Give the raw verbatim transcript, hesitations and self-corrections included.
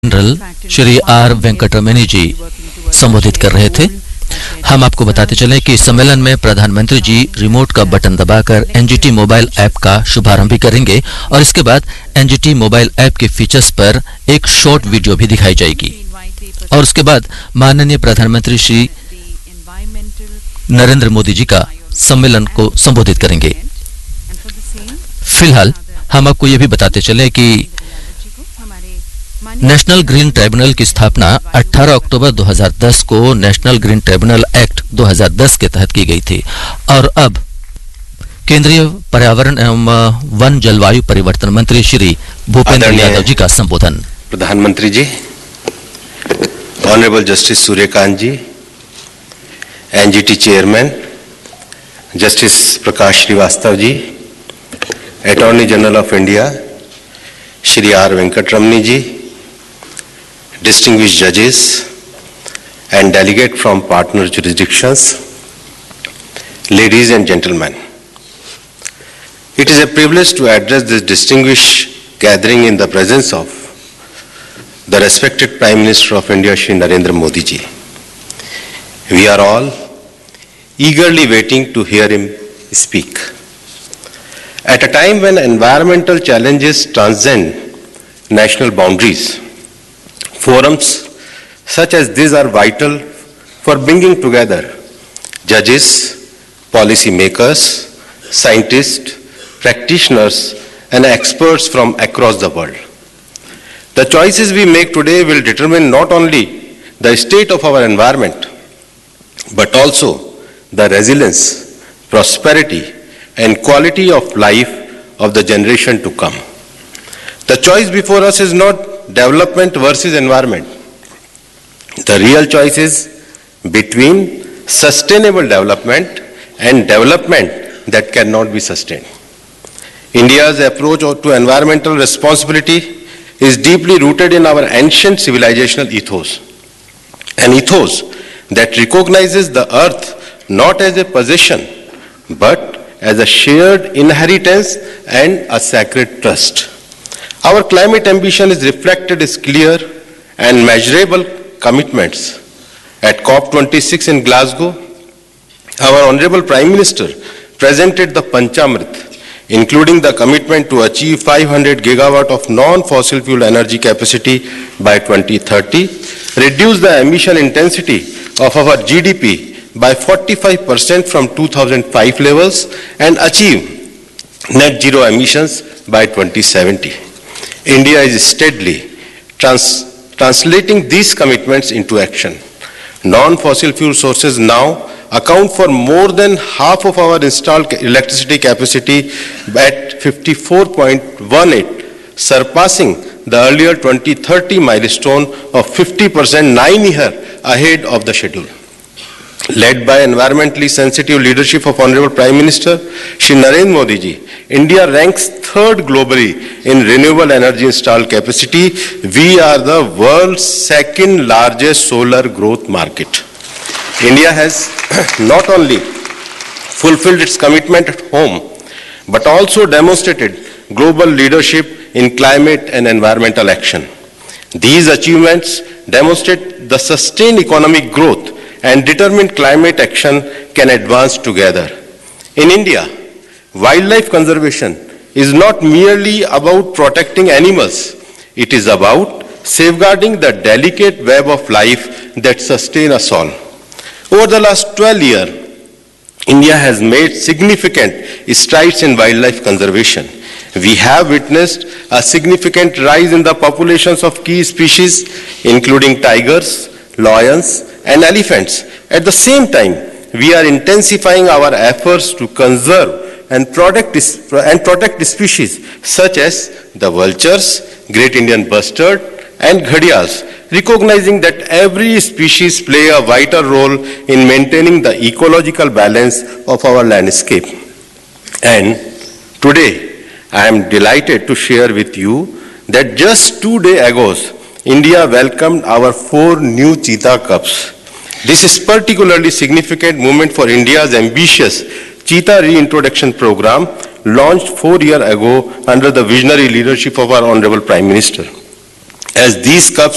General Shri are Venkataramani जी संबोधित कर रहे थे। हम आपको बताते चलें कि सम्मेलन में प्रधानमंत्री जी रिमोट का बटन दबाकर एनजीटी मोबाइल ऐप का शुभारंभ भी करेंगे और इसके बाद एनजीटी मोबाइल ऐप के फीचर्स पर एक शॉर्ट वीडियो भी दिखाई जाएगी और उसके बाद माननीय प्रधानमंत्री श्री नरेंद्र मोदी जी का सम्मेलन को संबोधित करेंगे। फिलहाल हम आपको यह भी बताते चले कि नेशनल ग्रीन ट्राइब्यूनल की स्थापना अठारह अक्टूबर दो हज़ार दस को नेशनल ग्रीन ट्राइब्यूनल एक्ट दो हज़ार दस के तहत की गई थी और अब केंद्रीय पर्यावरण एवं वन जलवायु परिवर्तन मंत्री श्री भूपेंद्र यादव जी का संबोधन। प्रधानमंत्री जी, honourable justice Suryakant ji, NGT chairman justice Prakash Srivastava ji, attorney general of India Shri are Venkataramani ji, distinguished judges and delegate from partner jurisdictions, ladies and gentlemen. It is a privilege to address this distinguished gathering in the presence of the respected Prime Minister of India, Shri Narendra Modi ji. We are all eagerly waiting to hear him speak. At a time when environmental challenges transcend national boundaries, forums such as these are vital for bringing together judges, policy makers, scientists, practitioners, and experts from across the world. The choices we make today will determine not only the state of our environment, but also the resilience, prosperity, and quality of life of the generation to come. The choice before us is not development versus environment. The real choice is between sustainable development and development that cannot be sustained. India's approach to environmental responsibility is deeply rooted in our ancient civilizational ethos, an ethos that recognizes the earth not as a possession but as a shared inheritance and a sacred trust. Our climate ambition is reflected as clear and measurable commitments. At COP twenty-six in Glasgow, our Honorable Prime Minister presented the Panchamrit, including the commitment to achieve five hundred gigawatt of non-fossil fuel energy capacity by twenty thirty, reduce the emission intensity of our G D P by forty-five percent from two thousand five levels, and achieve net zero emissions by twenty seventy. India is steadily trans translating these commitments into action. Non-fossil fuel sources now account for more than half of our installed electricity capacity at fifty-four point one eight, surpassing the earlier twenty thirty milestone of fifty percent nine years ahead of the schedule. Led by environmentally sensitive leadership of Honorable Prime Minister Shri Narendra Modi ji, India ranks third globally in renewable energy installed capacity. We are the world's second largest solar growth market. India has not only fulfilled its commitment at home, but also demonstrated global leadership in climate and environmental action. These achievements demonstrate the sustained economic growth and determined climate action can advance together. In India, wildlife conservation is not merely about protecting animals. It is about safeguarding the delicate web of life that sustains us all. Over the last twelve years, India has made significant strides in wildlife conservation. We have witnessed a significant rise in the populations of key species, including tigers, lions, and elephants. At the same time, we are intensifying our efforts to conserve and protect, and protect species such as the vultures, great Indian bustard, and ghadials, recognizing that every species play a vital role in maintaining the ecological balance of our landscape. And today, I am delighted to share with you that just two days ago, India welcomed our four new cheetah cubs. This is particularly significant moment for India's ambitious cheetah reintroduction program launched four years ago under the visionary leadership of our Honorable Prime Minister. As these cubs